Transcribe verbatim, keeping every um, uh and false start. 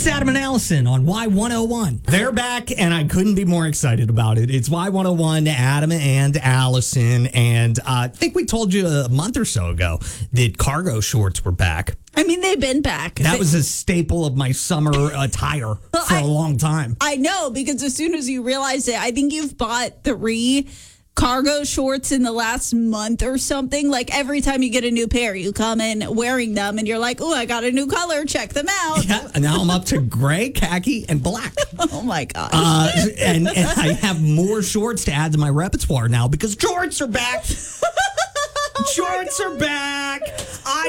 It's Adam and Allison on Y one oh one. They're back, and I couldn't be more excited about it. It's Y one oh one, Adam and Allison, and uh, I think we told you a month or so ago that cargo shorts were back. I mean, they've been back. That they- was a staple of my summer attire for I, a long time. I know, because as soon as you realize it, I think you've bought three cargo shorts in the last month or something. Like every time you get a new pair, you come in wearing them and you're like, oh, I got a new color. Check them out. Yeah, and now I'm up to gray, khaki, and black. Oh, my gosh. Uh, and, and I have more shorts to add to my repertoire now because shorts are back. Shorts are back. I